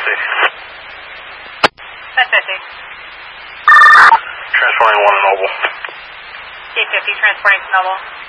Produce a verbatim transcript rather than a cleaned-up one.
fifty. ten fifty. Transporting one to Noble. T fifty transporting to Noble.